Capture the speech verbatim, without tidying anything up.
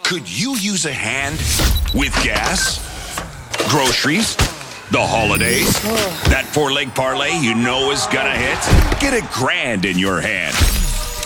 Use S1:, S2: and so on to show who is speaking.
S1: Could you use a hand with gas, groceries, the holidays? That four-leg parlay you know is gonna hit? Get a grand in your hand.